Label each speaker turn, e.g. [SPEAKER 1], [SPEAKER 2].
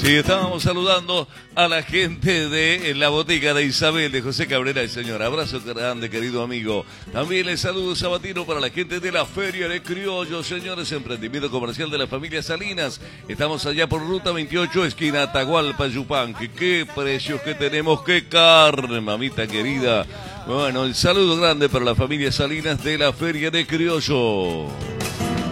[SPEAKER 1] Sí, estábamos saludando a la gente de la botica de Isabel, de José Cabrera y señor. Abrazo grande, querido amigo. También les saludo sabatino para la gente de la Feria de Criollos, señores, emprendimiento comercial de la familia Salinas. Estamos allá por Ruta 28, esquina Atahualpa, Yupanqui. Qué precios que tenemos, qué carne, mamita querida. Bueno, el saludo grande para la familia Salinas de la Feria de Criollos.